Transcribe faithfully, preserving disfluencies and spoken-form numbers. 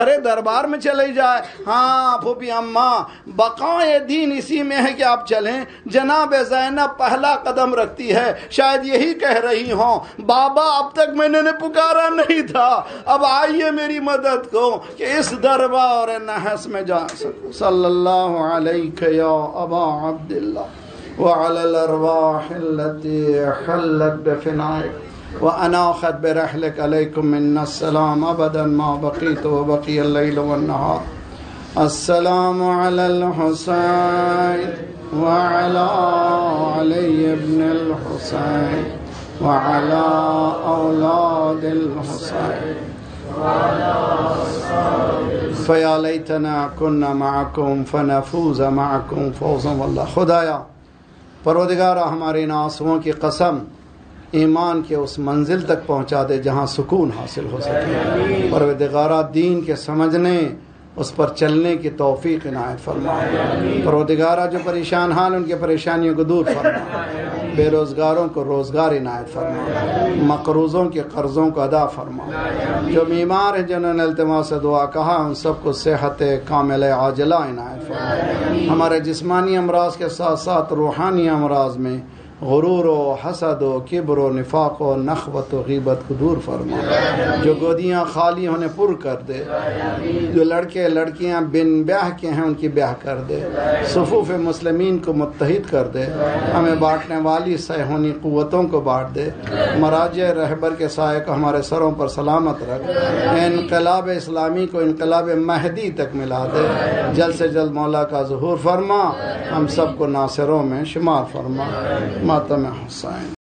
ارے دربار میں چلے جائے. ہاں پھوپھی اماں بقائے دین اسی میں ہے کہ آپ چلیں. جناب زینب پہلا قدم رکھتی ہے, شاید یہی کہہ رہی ہوں بابا اب تک میں نے پکارا نہیں تھا, اب آئیے میری مدد کو کہ اس دربار نحس میں جا سکوں. صلی اللہ علیہ یا ابا عبداللہ وعلى الارواح التي حلت بفنائك وأناخت برحلك عليكم منا السلام أبدا ما بقيت وبقي الليل والنهار. السلام على الحسين وعلى علي بن الحسين وعلى أولاد الحسين فيا ليتنا كنا معكم فنفوز معكم فوزا والله. خدایا پروردگارا ہمارے ان آنسوؤں کی قسم ایمان کے اس منزل تک پہنچا دے جہاں سکون حاصل ہو سکے. پروردگارا دین کے سمجھنے اس پر چلنے کی توفیق عنایت فرما. پروردگارا جو پریشان حال ان کی پریشانیوں کو دور فرما, بے روزگاروں کو روزگار عنایت فرما, مقروضوں کے قرضوں کو ادا فرما. جو بیمار ہیں جنہوں نے التماس سے دعا کہا ان سب کو صحت کامل عاجلہ عنایت فرما. ہمارے جسمانی امراض کے ساتھ ساتھ روحانی امراض میں غرور و حسد و کبر و نفاق و نخوت و غیبت کو دور فرما. جو گودیاں خالی ہونے پر کر دے, جو لڑکے لڑکیاں بن بیاہ کے ہیں ان کی بیاہ کر دے, صفوف مسلمین کو متحد کر دے, ہمیں بانٹنے والی صیہونی قوتوں کو بانٹ دے, مراجع رہبر کے سائے کو ہمارے سروں پر سلامت رکھ, انقلاب اسلامی کو انقلاب مہدی تک ملا دے. جلد سے جلد مولا کا ظہور فرما, ہم سب کو ناصروں میں شمار فرما. ماتم حسین.